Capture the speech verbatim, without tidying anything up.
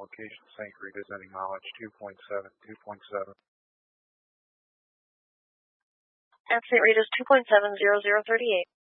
location Saint Rita, descending mileage two point seven, two point seven. At Saint Rita's two point seven zero zero thirty-eight.